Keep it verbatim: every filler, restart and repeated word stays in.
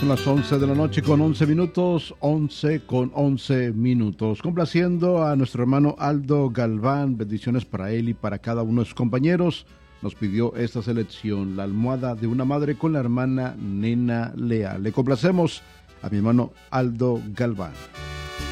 son las once de la noche con once minutos, once con once minutos. Complaciendo a nuestro hermano Aldo Galván, bendiciones para él y para cada uno de sus compañeros. Nos pidió esta selección, La almohada de una madre, con la hermana Nena Lea. Le complacemos a mi hermano Aldo Galván.